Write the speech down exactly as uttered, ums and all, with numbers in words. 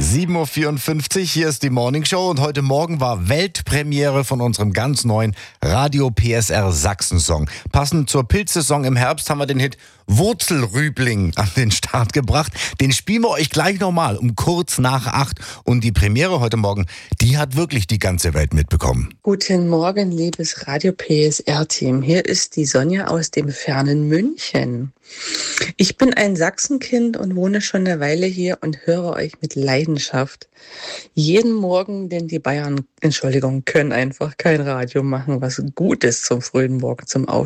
sieben Uhr vierundfünfzig, hier ist die Morning Show und heute Morgen war Weltpremiere von unserem ganz neuen Radio P S R Sachsen-Song. Passend zur Pilzsaison im Herbst haben wir den Hit Wurzelrübling an den Start gebracht. Den spielen wir euch gleich nochmal um kurz nach acht. Und die Premiere heute Morgen, die hat wirklich die ganze Welt mitbekommen. Guten Morgen, liebes Radio P S R-Team. Hier ist die Sonja aus dem fernen München. Ich bin ein Sachsenkind und wohne schon eine Weile hier und höre euch mit Leidenschaft. Jeden Morgen, denn die Bayern, Entschuldigung, können einfach kein Radio machen, was gut ist zum frühen Morgen, zum Aufstehen.